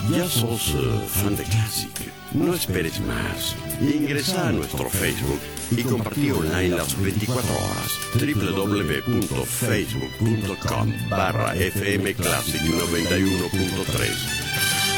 ¿Ya sos fan de Classic? No esperes más. Ingresa a nuestro Facebook y compartí online las 24 horas. www.facebook.com/FM Classic 91.3